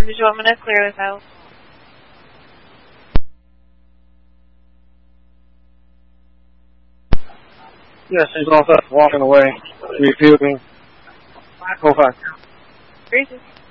Did you want me to clear this out? Yes, she's all set, walking away, refusing. Go back. Gracious.